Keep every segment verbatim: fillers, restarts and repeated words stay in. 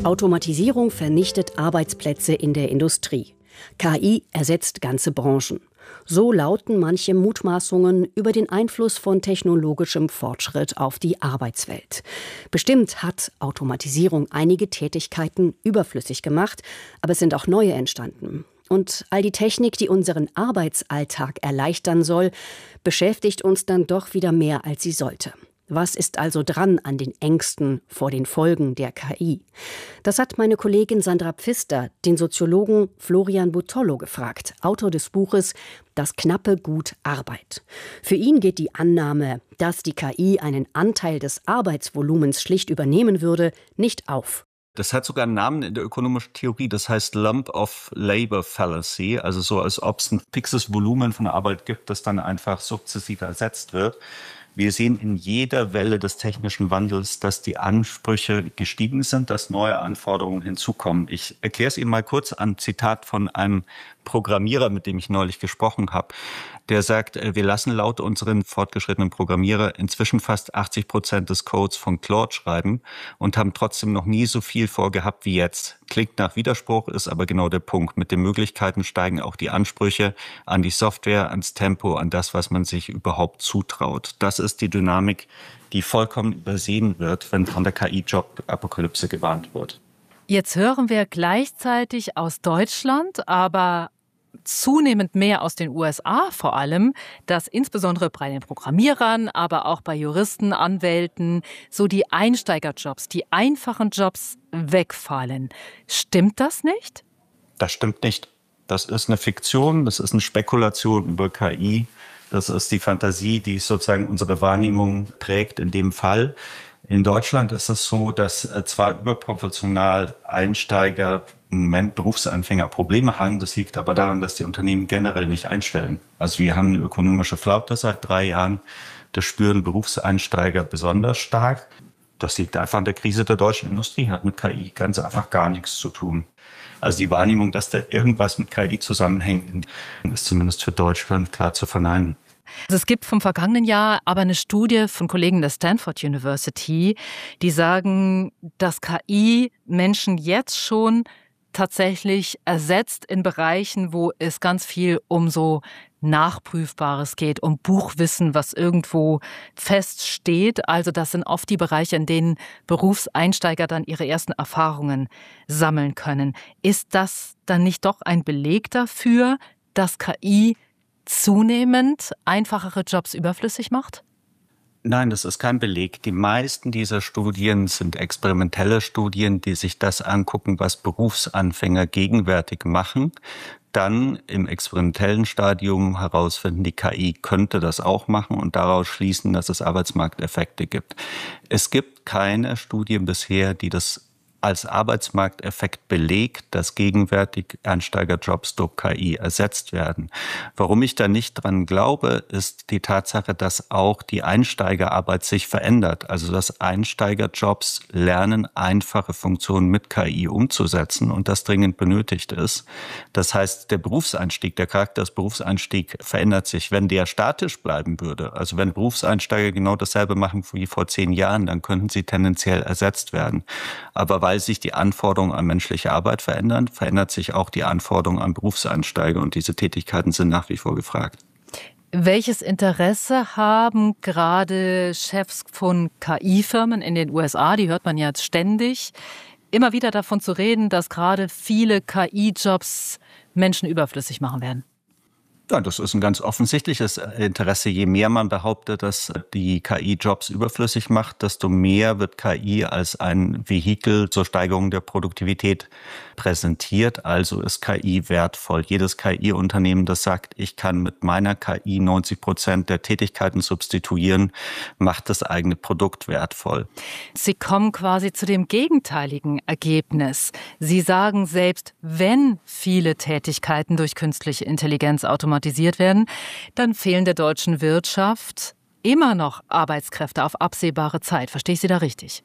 Automatisierung vernichtet Arbeitsplätze in der Industrie. K I ersetzt ganze Branchen. So lauten manche Mutmaßungen über den Einfluss von technologischem Fortschritt auf die Arbeitswelt. Bestimmt hat Automatisierung einige Tätigkeiten überflüssig gemacht, aber es sind auch neue entstanden. Und all die Technik, die unseren Arbeitsalltag erleichtern soll, beschäftigt uns dann doch wieder mehr, als sie sollte. Was ist also dran an den Ängsten vor den Folgen der K I? Das hat meine Kollegin Sandra Pfister den Soziologen Florian Butollo gefragt, Autor des Buches Das knappe Gut Arbeit. Für ihn geht die Annahme, dass die K I einen Anteil des Arbeitsvolumens schlicht übernehmen würde, nicht auf. Das hat sogar einen Namen in der ökonomischen Theorie, das heißt Lump of Labor Fallacy, also so, als ob es ein fixes Volumen von Arbeit gibt, das dann einfach sukzessive ersetzt wird. Wir sehen in jeder Welle des technischen Wandels, dass die Ansprüche gestiegen sind, dass neue Anforderungen hinzukommen. Ich erkläre es Ihnen mal kurz an Zitat von einem Programmierer, mit dem ich neulich gesprochen habe. Der sagt, wir lassen laut unseren fortgeschrittenen Programmierer inzwischen fast achtzig Prozent des Codes von Claude schreiben und haben trotzdem noch nie so viel vorgehabt wie jetzt. Klingt nach Widerspruch, ist aber genau der Punkt. Mit den Möglichkeiten steigen auch die Ansprüche an die Software, ans Tempo, an das, was man sich überhaupt zutraut. Das ist die Dynamik, die vollkommen übersehen wird, wenn von der K I-Job-Apokalypse gewarnt wird. Jetzt hören wir gleichzeitig aus Deutschland, aber zunehmend mehr aus den U S A vor allem, dass insbesondere bei den Programmierern, aber auch bei Juristen, Anwälten, so die Einsteigerjobs, die einfachen Jobs wegfallen. Stimmt das nicht? Das stimmt nicht. Das ist eine Fiktion, das ist eine Spekulation über K I. Das ist die Fantasie, die sozusagen unsere Wahrnehmung prägt in dem Fall. In Deutschland ist es so, dass zwar überproportional Einsteiger, im Moment Berufsanfänger Probleme haben. Das liegt aber daran, dass die Unternehmen generell nicht einstellen. Also wir haben eine ökonomische Flaute seit drei Jahren. Das spüren Berufseinsteiger besonders stark. Das liegt einfach an der Krise der deutschen Industrie, hat mit K I ganz einfach gar nichts zu tun. Also die Wahrnehmung, dass da irgendwas mit K I zusammenhängt, ist zumindest für Deutschland klar zu verneinen. Also es gibt vom vergangenen Jahr aber eine Studie von Kollegen der Stanford University, die sagen, dass K I Menschen jetzt schon tatsächlich ersetzt in Bereichen, wo es ganz viel um so Nachprüfbares geht, um Buchwissen, was irgendwo feststeht. Also das sind oft die Bereiche, in denen Berufseinsteiger dann ihre ersten Erfahrungen sammeln können. Ist das dann nicht doch ein Beleg dafür, dass K I zunehmend einfachere Jobs überflüssig macht? Nein, das ist kein Beleg. Die meisten dieser Studien sind experimentelle Studien, die sich das angucken, was Berufsanfänger gegenwärtig machen. Dann im experimentellen Stadium herausfinden, die K I könnte das auch machen und daraus schließen, dass es Arbeitsmarkteffekte gibt. Es gibt keine Studien bisher, die das als Arbeitsmarkteffekt belegt, dass gegenwärtig Einsteigerjobs durch K I ersetzt werden. Warum ich da nicht dran glaube, ist die Tatsache, dass auch die Einsteigerarbeit sich verändert. Also dass Einsteigerjobs lernen, einfache Funktionen mit K I umzusetzen und das dringend benötigt ist. Das heißt, der Berufseinstieg, der Charakter des Berufseinstiegs verändert sich. Wenn der statisch bleiben würde, also wenn Berufseinsteiger genau dasselbe machen wie vor zehn Jahren, dann könnten sie tendenziell ersetzt werden. Aber weil Weil sich die Anforderungen an menschliche Arbeit verändern, verändert sich auch die Anforderung an Berufseinsteiger und diese Tätigkeiten sind nach wie vor gefragt. Welches Interesse haben gerade Chefs von K I-Firmen in den U S A, die hört man ja jetzt ständig, immer wieder davon zu reden, dass gerade viele K I-Jobs Menschen überflüssig machen werden? Ja, das ist ein ganz offensichtliches Interesse. Je mehr man behauptet, dass die K I Jobs überflüssig macht, desto mehr wird K I als ein Vehikel zur Steigerung der Produktivität präsentiert. Also ist K I wertvoll. Jedes K I-Unternehmen, das sagt, ich kann mit meiner K I neunzig Prozent der Tätigkeiten substituieren, macht das eigene Produkt wertvoll. Sie kommen quasi zu dem gegenteiligen Ergebnis. Sie sagen selbst, wenn viele Tätigkeiten durch künstliche Intelligenz automatisiert werden, dann fehlen der deutschen Wirtschaft immer noch Arbeitskräfte auf absehbare Zeit. Verstehe ich Sie da richtig?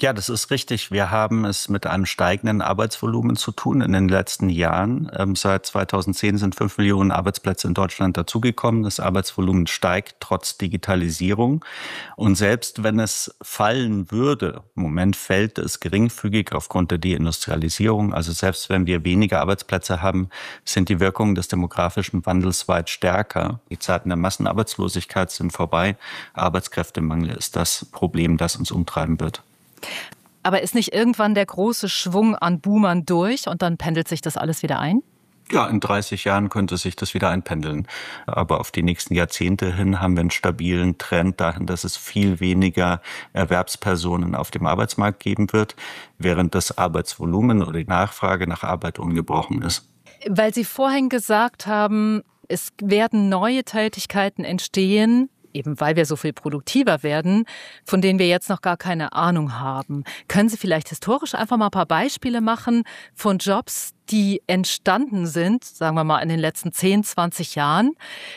Ja, das ist richtig. Wir haben es mit einem steigenden Arbeitsvolumen zu tun in den letzten Jahren. Ähm, seit zweitausendzehn sind fünf Millionen Arbeitsplätze in Deutschland dazugekommen. Das Arbeitsvolumen steigt trotz Digitalisierung. Und selbst wenn es fallen würde, im Moment fällt es geringfügig aufgrund der Deindustrialisierung. Also selbst wenn wir weniger Arbeitsplätze haben, sind die Wirkungen des demografischen Wandels weit stärker. Die Zeiten der Massenarbeitslosigkeit sind vorbei. Arbeitskräftemangel ist das Problem, das uns umtreiben wird. Aber ist nicht irgendwann der große Schwung an Boomern durch und dann pendelt sich das alles wieder ein? Ja, in dreißig Jahren könnte sich das wieder einpendeln. Aber auf die nächsten Jahrzehnte hin haben wir einen stabilen Trend dahin, dass es viel weniger Erwerbspersonen auf dem Arbeitsmarkt geben wird, während das Arbeitsvolumen oder die Nachfrage nach Arbeit ungebrochen ist. Weil Sie vorhin gesagt haben, es werden neue Tätigkeiten entstehen, eben weil wir so viel produktiver werden, von denen wir jetzt noch gar keine Ahnung haben. Können Sie vielleicht historisch einfach mal ein paar Beispiele machen von Jobs, die entstanden sind, sagen wir mal in den letzten zehn, zwanzig Jahren,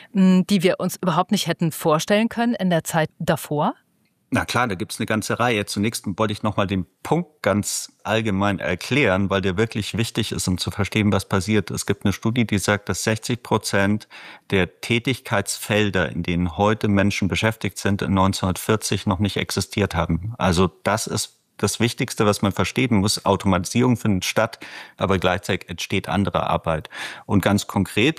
die wir uns überhaupt nicht hätten vorstellen können in der Zeit davor? Na klar, da gibt's eine ganze Reihe. Zunächst wollte ich noch mal den Punkt ganz allgemein erklären, weil der wirklich wichtig ist, um zu verstehen, was passiert. Es gibt eine Studie, die sagt, dass sechzig Prozent der Tätigkeitsfelder, in denen heute Menschen beschäftigt sind, in neunzehnhundertvierzig noch nicht existiert haben. Also das ist das Wichtigste, was man verstehen muss. Automatisierung findet statt, aber gleichzeitig entsteht andere Arbeit. Und ganz konkret,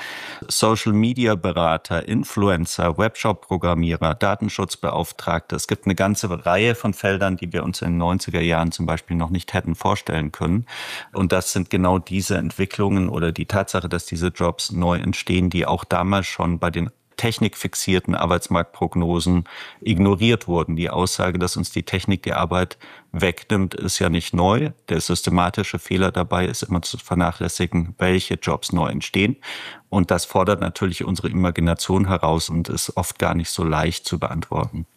Social-Media-Berater, Influencer, Webshop-Programmierer, Datenschutzbeauftragte. Es gibt eine ganze Reihe von Feldern, die wir uns in den neunziger Jahren zum Beispiel noch nicht hätten vorstellen können. Und das sind genau diese Entwicklungen oder die Tatsache, dass diese Jobs neu entstehen, die auch damals schon bei den technikfixierten Arbeitsmarktprognosen ignoriert wurden. Die Aussage, dass uns die Technik die Arbeit wegnimmt, ist ja nicht neu. Der systematische Fehler dabei ist immer zu vernachlässigen, welche Jobs neu entstehen. Und das fordert natürlich unsere Imagination heraus und ist oft gar nicht so leicht zu beantworten.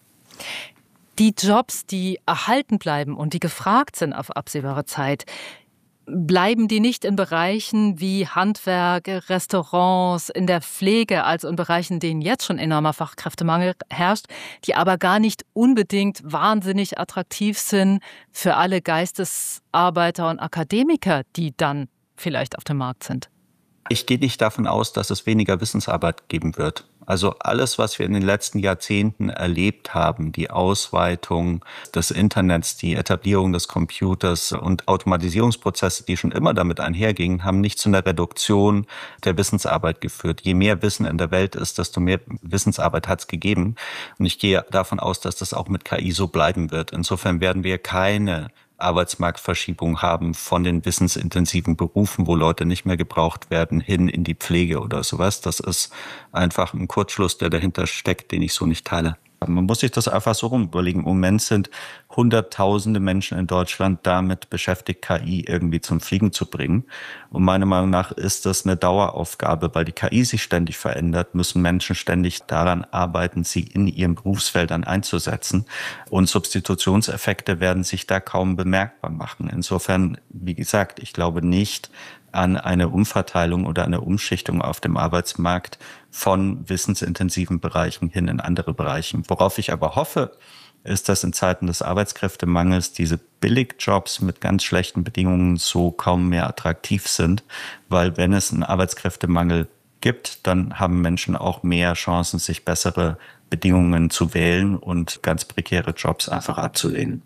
Die Jobs, die erhalten bleiben und die gefragt sind auf absehbare Zeit, bleiben die nicht in Bereichen wie Handwerk, Restaurants, in der Pflege, also in Bereichen, in denen jetzt schon enormer Fachkräftemangel herrscht, die aber gar nicht unbedingt wahnsinnig attraktiv sind für alle Geistesarbeiter und Akademiker, die dann vielleicht auf dem Markt sind? Ich gehe nicht davon aus, dass es weniger Wissensarbeit geben wird. Also alles, was wir in den letzten Jahrzehnten erlebt haben, die Ausweitung des Internets, die Etablierung des Computers und Automatisierungsprozesse, die schon immer damit einhergingen, haben nicht zu einer Reduktion der Wissensarbeit geführt. Je mehr Wissen in der Welt ist, desto mehr Wissensarbeit hat es gegeben. Und ich gehe davon aus, dass das auch mit K I so bleiben wird. Insofern werden wir keine Arbeitsmarktverschiebung haben von den wissensintensiven Berufen, wo Leute nicht mehr gebraucht werden, hin in die Pflege oder sowas. Das ist einfach ein Kurzschluss, der dahinter steckt, den ich so nicht teile. Man muss sich das einfach so rum überlegen. Im Moment sind hunderttausende Menschen in Deutschland damit beschäftigt, K I irgendwie zum Fliegen zu bringen. Und meiner Meinung nach ist das eine Daueraufgabe, weil die K I sich ständig verändert, müssen Menschen ständig daran arbeiten, sie in ihren Berufsfeldern einzusetzen. Und Substitutionseffekte werden sich da kaum bemerkbar machen. Insofern, wie gesagt, ich glaube nicht an eine Umverteilung oder eine Umschichtung auf dem Arbeitsmarkt von wissensintensiven Bereichen hin in andere Bereiche. Worauf ich aber hoffe, ist, dass in Zeiten des Arbeitskräftemangels diese Billigjobs mit ganz schlechten Bedingungen so kaum mehr attraktiv sind, weil wenn es einen Arbeitskräftemangel gibt, dann haben Menschen auch mehr Chancen, sich bessere Bedingungen zu wählen und ganz prekäre Jobs einfach abzulehnen.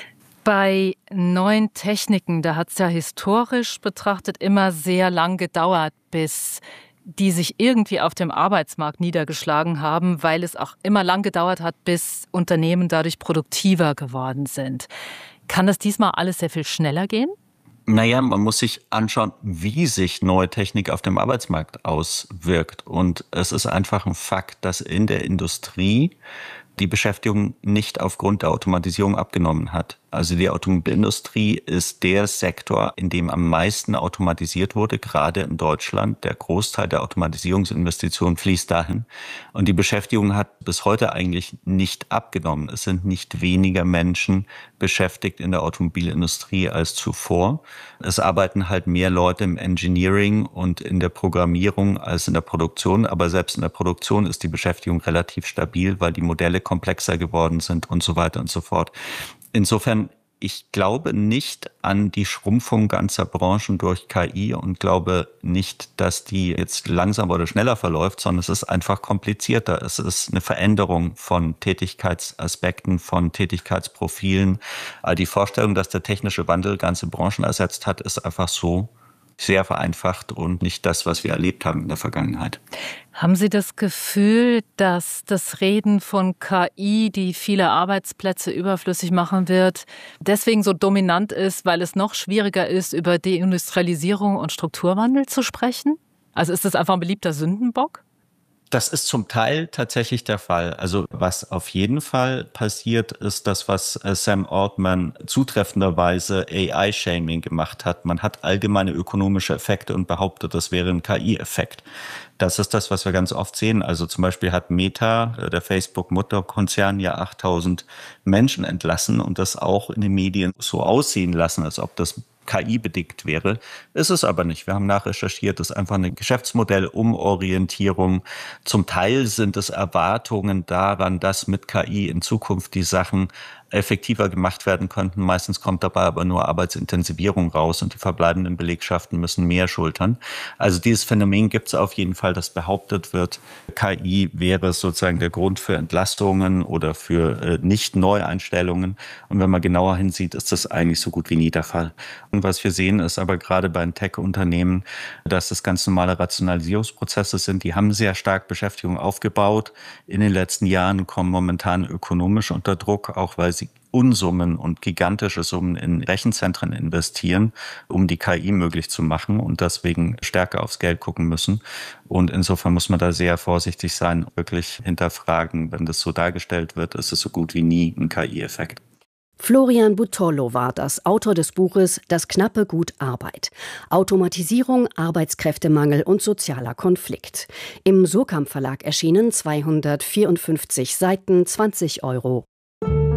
Bei neuen Techniken, da hat es ja historisch betrachtet immer sehr lang gedauert, bis die sich irgendwie auf dem Arbeitsmarkt niedergeschlagen haben, weil es auch immer lang gedauert hat, bis Unternehmen dadurch produktiver geworden sind. Kann das diesmal alles sehr viel schneller gehen? Naja, man muss sich anschauen, wie sich neue Technik auf dem Arbeitsmarkt auswirkt. Und es ist einfach ein Fakt, dass in der Industrie die Beschäftigung nicht aufgrund der Automatisierung abgenommen hat. Also die Automobilindustrie ist der Sektor, in dem am meisten automatisiert wurde, gerade in Deutschland. Der Großteil der Automatisierungsinvestitionen fließt dahin. Und die Beschäftigung hat bis heute eigentlich nicht abgenommen. Es sind nicht weniger Menschen beschäftigt in der Automobilindustrie als zuvor. Es arbeiten halt mehr Leute im Engineering und in der Programmierung als in der Produktion. Aber selbst in der Produktion ist die Beschäftigung relativ stabil, weil die Modelle komplexer geworden sind und so weiter und so fort. Insofern Ich glaube nicht an die Schrumpfung ganzer Branchen durch K I und glaube nicht, dass die jetzt langsamer oder schneller verläuft, sondern es ist einfach komplizierter. Es ist eine Veränderung von Tätigkeitsaspekten, von Tätigkeitsprofilen. Die Vorstellung, dass der technische Wandel ganze Branchen ersetzt hat, ist einfach so sehr vereinfacht und nicht das, was wir erlebt haben in der Vergangenheit. Haben Sie das Gefühl, dass das Reden von K I, die viele Arbeitsplätze überflüssig machen wird, deswegen so dominant ist, weil es noch schwieriger ist, über Deindustrialisierung und Strukturwandel zu sprechen? Also ist das einfach ein beliebter Sündenbock? Das ist zum Teil tatsächlich der Fall. Also was auf jeden Fall passiert, ist das, was Sam Altman zutreffenderweise A I-Shaming gemacht hat. Man hat allgemeine ökonomische Effekte und behauptet, das wäre ein K I-Effekt. Das ist das, was wir ganz oft sehen. Also zum Beispiel hat Meta, der Facebook-Mutterkonzern, ja achttausend Menschen entlassen und das auch in den Medien so aussehen lassen, als ob das K I-bedingt wäre. Ist es aber nicht. Wir haben nachrecherchiert, das ist einfach eine Geschäftsmodellumorientierung. Zum Teil sind es Erwartungen daran, dass mit K I in Zukunft die Sachen effektiver gemacht werden könnten. Meistens kommt dabei aber nur Arbeitsintensivierung raus und die verbleibenden Belegschaften müssen mehr schultern. Also dieses Phänomen gibt es auf jeden Fall, dass behauptet wird, K I wäre sozusagen der Grund für Entlastungen oder für äh, Nicht-Neueinstellungen. Und wenn man genauer hinsieht, ist das eigentlich so gut wie nie der Fall. Und was wir sehen, ist aber gerade bei den Tech-Unternehmen, dass das ganz normale Rationalisierungsprozesse sind. Die haben sehr stark Beschäftigung aufgebaut. In den letzten Jahren kommen momentan ökonomisch unter Druck, auch weil sie Unsummen und gigantische Summen in Rechenzentren investieren, um die K I möglich zu machen und deswegen stärker aufs Geld gucken müssen. Und insofern muss man da sehr vorsichtig sein, wirklich hinterfragen, wenn das so dargestellt wird, ist es so gut wie nie ein K I-Effekt. Florian Butollo war das, Autor des Buches Das knappe Gut Arbeit. Automatisierung, Arbeitskräftemangel und sozialer Konflikt. Im Surkamp Verlag erschienen, zweihundertvierundfünfzig Seiten, zwanzig Euro.